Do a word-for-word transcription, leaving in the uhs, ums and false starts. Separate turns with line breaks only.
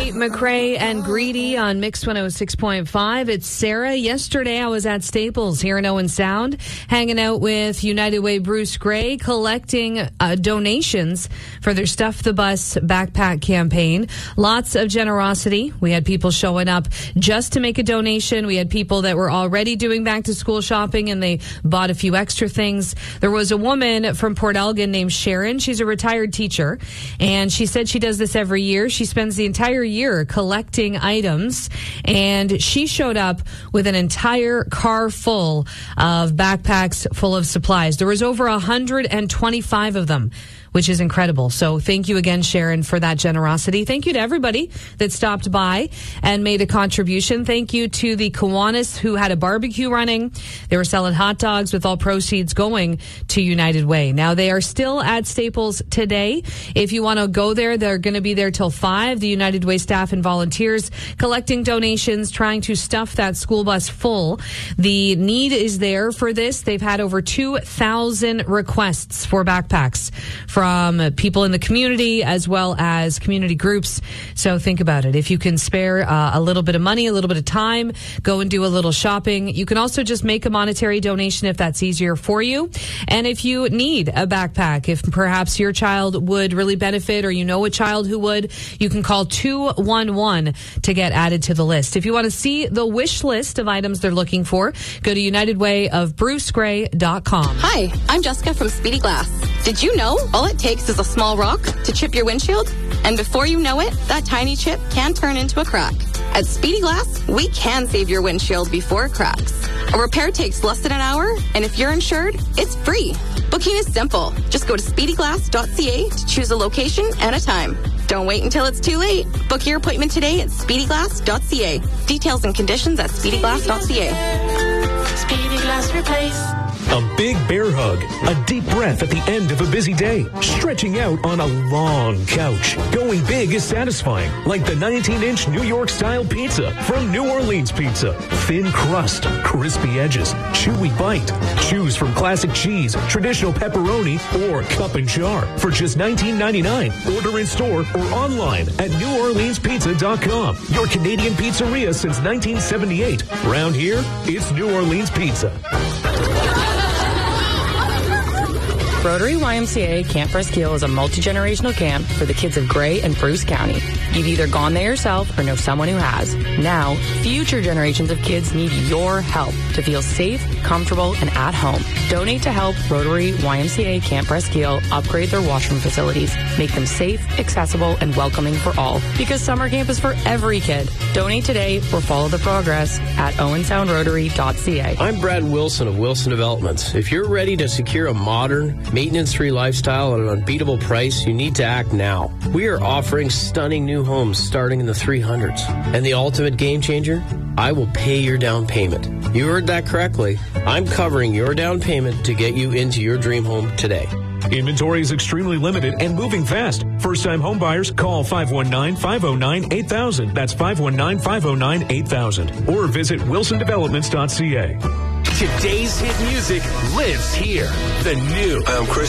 Tate McRae and Greedy on Mix one oh six point five. It's Sarah. Yesterday I was at Staples here in Owen Sound, hanging out with United Way Bruce Gray, collecting uh, donations for their Stuff the Bus backpack campaign. Lots of generosity. We had people showing up just to make a donation. We had people that were already doing back to school shopping and they bought a few extra things. There was a woman from Port Elgin named Sharon. She's a retired teacher, and she said she does this every year. She spends the entire year collecting items, and she showed up with an entire car full of backpacks full of supplies. There was over one hundred twenty-five of them, which is incredible. So thank you again, Sharon, for that generosity. Thank you to everybody that stopped by and made a contribution. Thank you to the Kiwanis who had a barbecue running. They were selling hot dogs with all proceeds going to United Way. Now, they are still at Staples today. If you want to go there, they're going to be there till five. The United Way staff and volunteers collecting donations, trying to stuff that school bus full. The need is there for this. They've had over two thousand requests for backpacks from people in the community as well as community groups. So think about it. If you can spare uh, a little bit of money, a little bit of time, go and do a little shopping. You can also just make a monetary donation if that's easier for you. And if you need a backpack, if perhaps your child would really benefit or you know a child who would, you can call two one one to get added to the list. If you want to see the wish list of items they're looking for, go to united way of bruce gray dot com.
Hi, I'm Jessica from Speedy Glass. Did you know all it takes is a small rock to chip your windshield? And before you know it, that tiny chip can turn into a crack. At Speedy Glass, we can save your windshield before it cracks. A repair takes less than an hour, and if you're insured, it's free. Booking is simple. Just go to speedy glass dot c a to choose a location and a time. Don't wait until it's too late. Book your appointment today at speedy glass dot c a. Details and conditions at speedy glass dot c a.
Speedy Glass Replace.
A big bear hug, a deep breath at the end of a busy day, stretching out on a long couch. Going big is satisfying, like the nineteen inch New York-style pizza from New Orleans Pizza. Thin crust, crispy edges, chewy bite. Choose from classic cheese, traditional pepperoni, or cup and char for just nineteen ninety-nine. Order in store or online at new orleans pizza dot com. Your Canadian pizzeria since nineteen seventy-eight. Round here, it's New Orleans Pizza.
Rotary Y M C A Camp Presqu'île is a multi-generational camp for the kids of Grey and Bruce County. You've either gone there yourself or know someone who has. Now, future generations of kids need your help to feel safe, comfortable, and at home. Donate to help Rotary Y M C A Camp Presqu'île upgrade their washroom facilities, make them safe, accessible, and welcoming for all. Because summer camp is for every kid. Donate today or follow the progress at owen sound rotary dot c a.
I'm Brad Wilson of Wilson Developments. If you're ready to secure a modern, maintenance-free lifestyle at an unbeatable price, you need to act now. We are offering stunning new homes starting in the three hundreds. And the ultimate game changer? I will pay your down payment. You heard that correctly. I'm covering your down payment to get you into your dream home today.
Inventory is extremely limited and moving fast. First-time home buyers, call five one nine, five oh nine, eight thousand. That's five one nine, five oh nine, eight thousand. Or visit wilson developments dot c a.
Today's hit music lives here. The new.
I'm Chris